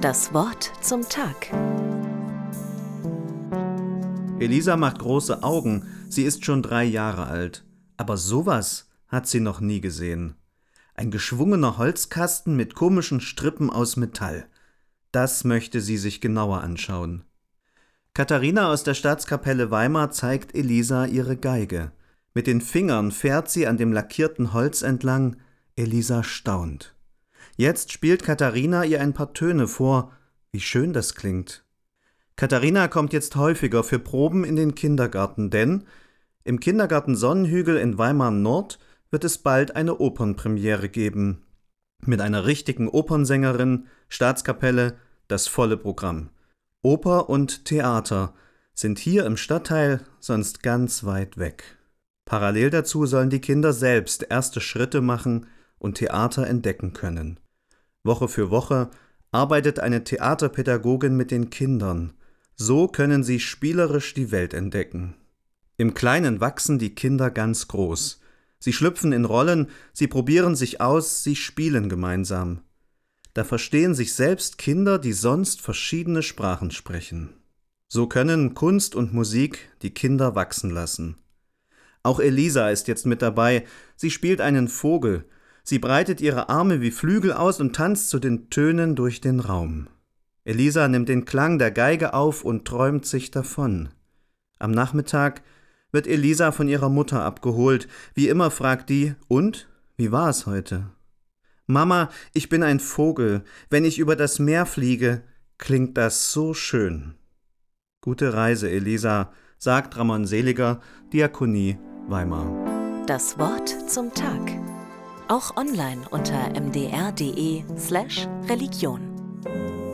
Das Wort zum Tag. Elisa macht große Augen, sie ist schon 3 Jahre alt. Aber sowas hat sie noch nie gesehen. Ein geschwungener Holzkasten mit komischen Strippen aus Metall. Das möchte sie sich genauer anschauen. Katharina aus der Staatskapelle Weimar zeigt Elisa ihre Geige. Mit den Fingern fährt sie an dem lackierten Holz entlang. Elisa staunt. Jetzt spielt Katharina ihr ein paar Töne vor. Wie schön das klingt. Katharina kommt jetzt häufiger für Proben in den Kindergarten, denn im Kindergarten Sonnenhügel in Weimar Nord wird es bald eine Opernpremiere geben. Mit einer richtigen Opernsängerin, Staatskapelle, das volle Programm. Oper und Theater sind hier im Stadtteil sonst ganz weit weg. Parallel dazu sollen die Kinder selbst erste Schritte machen und Theater entdecken können. Woche für Woche arbeitet eine Theaterpädagogin mit den Kindern. So können sie spielerisch die Welt entdecken. Im Kleinen wachsen die Kinder ganz groß. Sie schlüpfen in Rollen, sie probieren sich aus, sie spielen gemeinsam. Da verstehen sich selbst Kinder, die sonst verschiedene Sprachen sprechen. So können Kunst und Musik die Kinder wachsen lassen. Auch Elisa ist jetzt mit dabei. Sie spielt einen Vogel. Sie breitet ihre Arme wie Flügel aus und tanzt zu den Tönen durch den Raum. Elisa nimmt den Klang der Geige auf und träumt sich davon. Am Nachmittag wird Elisa von ihrer Mutter abgeholt. Wie immer fragt die: Und, wie war es heute? Mama, ich bin ein Vogel. Wenn ich über das Meer fliege, klingt das so schön. Gute Reise, Elisa, sagt Ramon Seliger, Diakonie Weimar. Das Wort zum Tag. Auch online unter mdr.de/Religion.